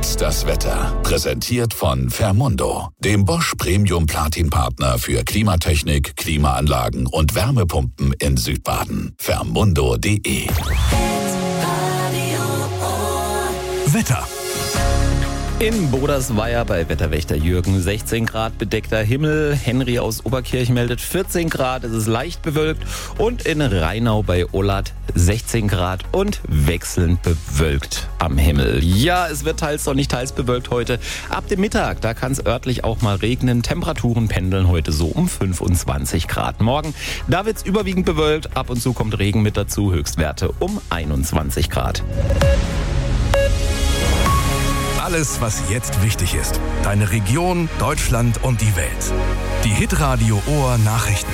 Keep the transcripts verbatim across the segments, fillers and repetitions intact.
Jetzt das Wetter. Präsentiert von Fermundo, dem Bosch Premium Platin Partner für Klimatechnik, Klimaanlagen und Wärmepumpen in Südbaden. Fermundo punkt de. Wetter. In Bodersweier bei Wetterwächter Jürgen sechzehn Grad bedeckter Himmel. Henry aus Oberkirch meldet vierzehn Grad, es ist leicht bewölkt. Und in Rheinau bei Olat sechzehn Grad und wechselnd bewölkt am Himmel. Ja, es wird teils sonnig, teils bewölkt heute. Ab dem Mittag, da kann es örtlich auch mal regnen. Temperaturen pendeln heute so um fünfundzwanzig Grad. Morgen, da wird es überwiegend bewölkt. Ab und zu kommt Regen mit dazu. Höchstwerte um einundzwanzig Grad. Alles, was jetzt wichtig ist. Deine Region, Deutschland und die Welt. Die Hitradio Ohr Nachrichten.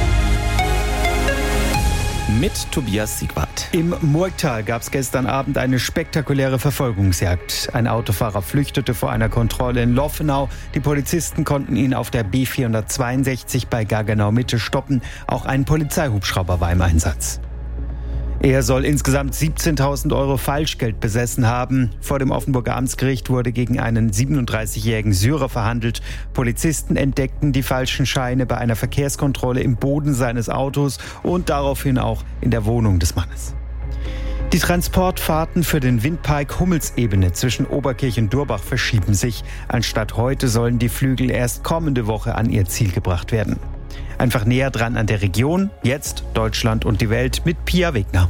Mit Tobias Siegwart. Im Murgtal gab es gestern Abend eine spektakuläre Verfolgungsjagd. Ein Autofahrer flüchtete vor einer Kontrolle in Loffenau. Die Polizisten konnten ihn auf der B vierhundertzweiundsechzig bei Gaggenau Mitte stoppen. Auch ein Polizeihubschrauber war im Einsatz. Er soll insgesamt siebzehntausend Euro Falschgeld besessen haben. Vor dem Offenburger Amtsgericht wurde gegen einen siebenunddreißigjährigen Syrer verhandelt. Polizisten entdeckten die falschen Scheine bei einer Verkehrskontrolle im Boden seines Autos und daraufhin auch in der Wohnung des Mannes. Die Transportfahrten für den Windpark Hummelsebene zwischen Oberkirch und Durbach verschieben sich. Anstatt heute sollen die Flügel erst kommende Woche an ihr Ziel gebracht werden. Einfach näher dran an der Region, jetzt Deutschland und die Welt mit Pia Wegner.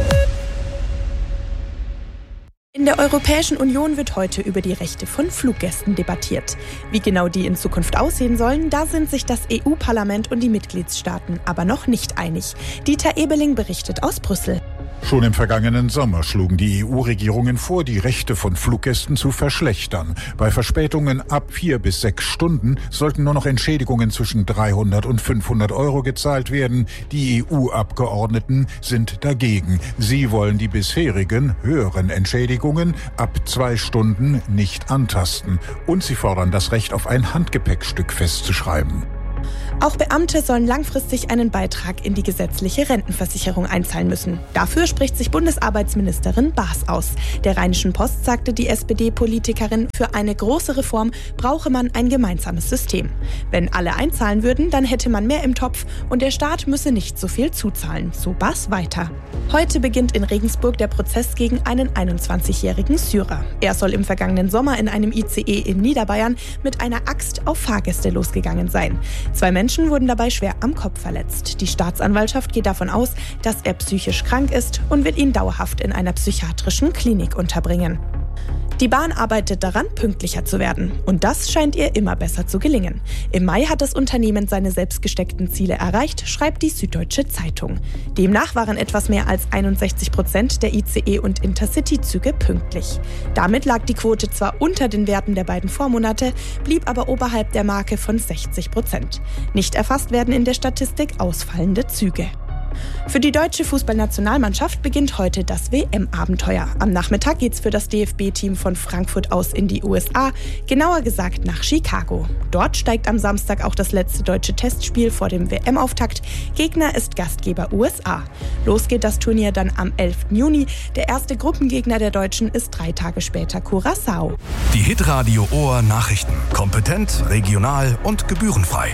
In der Europäischen Union wird heute über die Rechte von Fluggästen debattiert. Wie genau die in Zukunft aussehen sollen, da sind sich das E U-Parlament und die Mitgliedstaaten aber noch nicht einig. Dieter Ebeling berichtet aus Brüssel. Schon im vergangenen Sommer schlugen die E U-Regierungen vor, die Rechte von Fluggästen zu verschlechtern. Bei Verspätungen ab vier bis sechs Stunden sollten nur noch Entschädigungen zwischen dreihundert und fünfhundert Euro gezahlt werden. Die E U-Abgeordneten sind dagegen. Sie wollen die bisherigen höheren Entschädigungen ab zwei Stunden nicht antasten. Und sie fordern das Recht auf ein Handgepäckstück festzuschreiben. Auch Beamte sollen langfristig einen Beitrag in die gesetzliche Rentenversicherung einzahlen müssen. Dafür spricht sich Bundesarbeitsministerin Baas aus. Der Rheinischen Post sagte die S P D-Politikerin, für eine große Reform brauche man ein gemeinsames System. Wenn alle einzahlen würden, dann hätte man mehr im Topf und der Staat müsse nicht so viel zuzahlen, so Baas weiter. Heute beginnt in Regensburg der Prozess gegen einen einundzwanzigjährigen Syrer. Er soll im vergangenen Sommer in einem I C E in Niederbayern mit einer Axt auf Fahrgäste losgegangen sein. Zwei Menschen wurden dabei schwer am Kopf verletzt. Die Staatsanwaltschaft geht davon aus, dass er psychisch krank ist und wird ihn dauerhaft in einer psychiatrischen Klinik unterbringen. Die Bahn arbeitet daran, pünktlicher zu werden. Und das scheint ihr immer besser zu gelingen. Im Mai hat das Unternehmen seine selbst gesteckten Ziele erreicht, schreibt die Süddeutsche Zeitung. Demnach waren etwas mehr als einundsechzig Prozent der I C E- und Intercity-Züge pünktlich. Damit lag die Quote zwar unter den Werten der beiden Vormonate, blieb aber oberhalb der Marke von sechzig Prozent. Nicht erfasst werden in der Statistik ausfallende Züge. Für die deutsche Fußballnationalmannschaft beginnt heute das W M-Abenteuer. Am Nachmittag geht's für das D F B-Team von Frankfurt aus in die U S A, genauer gesagt nach Chicago. Dort steigt am Samstag auch das letzte deutsche Testspiel vor dem W M-Auftakt. Gegner ist Gastgeber U S A. Los geht das Turnier dann am elften Juni. Der erste Gruppengegner der Deutschen ist drei Tage später Curaçao. Die Hitradio Ohr Nachrichten. Kompetent, regional und gebührenfrei.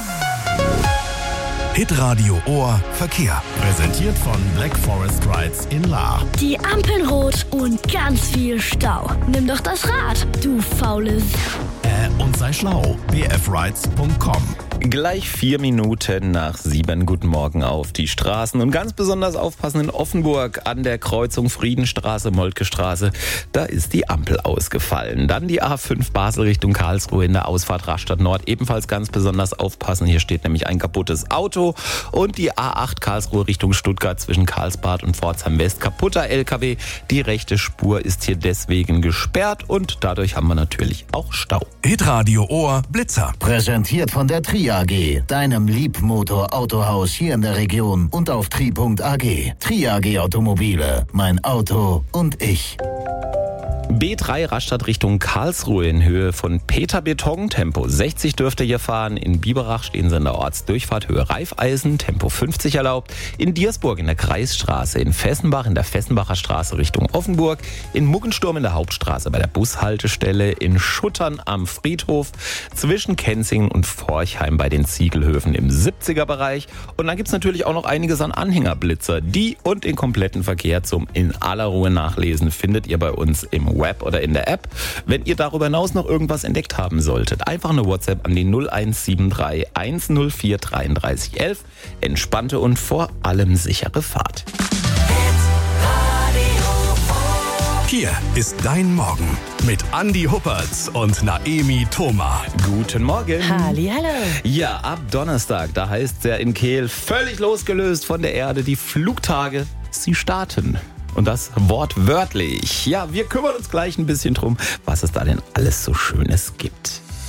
Hitradio Ohr Verkehr. Präsentiert von Black Forest Rides in Lahr. Die Ampeln rot und ganz viel Stau. Nimm doch das Rad, du faules. Äh, und sei schlau. b f rides punkt com. Gleich vier Minuten nach sieben. Guten Morgen auf die Straßen. Und ganz besonders aufpassen in Offenburg an der Kreuzung Friedenstraße, Moltkestraße. Da ist die Ampel ausgefallen. Dann die A fünf Basel Richtung Karlsruhe in der Ausfahrt Rastatt Nord. Ebenfalls ganz besonders aufpassen. Hier steht nämlich ein kaputtes Auto. Und die A acht Karlsruhe Richtung Stuttgart zwischen Karlsbad und Pforzheim West. Kaputter L K W. Die rechte Spur ist hier deswegen gesperrt. Und dadurch haben wir natürlich auch Stau. Hitradio Ohr Blitzer. Präsentiert von der Tri A G, deinem Liebmotor-Autohaus hier in der Region und auf tri punkt a g. Tri A G Automobile, mein Auto und ich. B drei Rastatt Richtung Karlsruhe in Höhe von Peterbeton. Tempo sechzig dürft ihr hier fahren. In Biberach stehen sie in der Ortsdurchfahrt Höhe Reifeisen. Tempo fünfzig erlaubt. In Diersburg in der Kreisstraße. In Fessenbach in der Fessenbacher Straße Richtung Offenburg. In Muggensturm in der Hauptstraße bei der Bushaltestelle. In Schuttern am Friedhof. Zwischen Kenzingen und Forchheim bei den Ziegelhöfen im siebziger Bereich. Und dann gibt's natürlich auch noch einiges an Anhängerblitzer. Die und den kompletten Verkehr zum in aller Ruhe nachlesen findet ihr bei uns im Web oder in der App. Wenn ihr darüber hinaus noch irgendwas entdeckt haben solltet, einfach eine WhatsApp an die null eins sieben drei eins null vier drei drei eins eins. Entspannte und vor allem sichere Fahrt. Hier ist dein Morgen mit Andi Huppertz und Naemi Thoma. Guten Morgen. Hallihallo. Ja, ab Donnerstag, da heißt es ja in Kehl, völlig losgelöst von der Erde, die Flugtage, sie starten. Und das wortwörtlich. Ja, wir kümmern uns gleich ein bisschen drum, was es da denn alles so Schönes gibt.